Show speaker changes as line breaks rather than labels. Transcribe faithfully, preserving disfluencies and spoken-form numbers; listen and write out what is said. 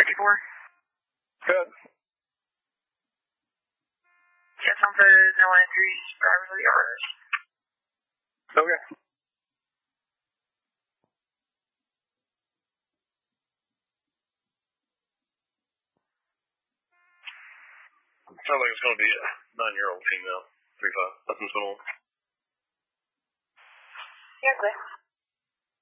fifty-four.
Good.
Yes, on photos, no one injuries, drivers of the yard.
Okay.
Sounds like it's going to be a nine-year-old female, three five. Nothing's going on.
Yeah, clear.